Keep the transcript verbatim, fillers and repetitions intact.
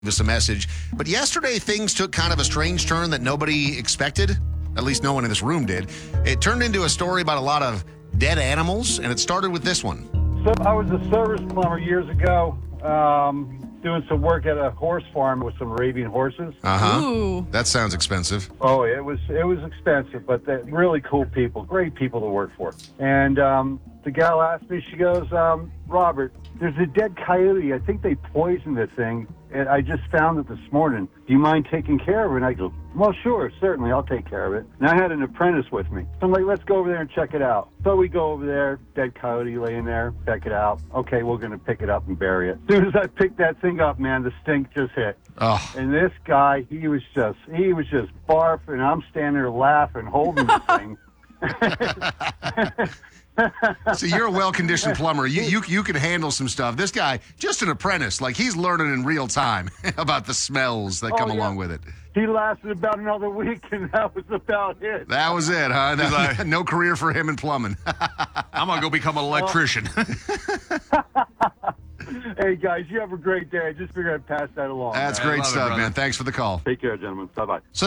us a message. But yesterday, things took kind of a strange turn that nobody expected. At least no one in this room did. It turned into a story about a lot of dead animals, and it started with this one. So I was a service plumber years ago, um, doing some work at a horse farm with some Arabian horses. Uh-huh. Ooh. That sounds expensive. Oh, it was it was expensive, but they're really cool people, great people to work for. And um, the gal asked me, she goes, um, Robert, there's a dead coyote. I think they poisoned the thing, and I just found it this morning. Do you mind taking care of it? And I go, well, sure, certainly, I'll take care of it. And I had an apprentice with me. So I'm like, let's go over there and check it out. So we go over there, dead coyote laying there, check it out. Okay, we're going to pick it up and bury it. As soon as I picked that thing up, man, the stink just hit. Oh. And this guy, he was just, he was just barfing. I'm standing there laughing, holding the thing. So you're a well-conditioned plumber. You, you you can handle some stuff. This guy, just an apprentice, like he's learning in real time about the smells that come Oh, yeah. along with it. He lasted about another week, and that was about it. That was it, huh? No, like- no career for him in plumbing. I'm going to go become an electrician. Hey, guys, you have a great day. I just figured I'd pass that along. That's I great love it, stuff, brother. man. Thanks for the call. Take care, gentlemen. Bye-bye. So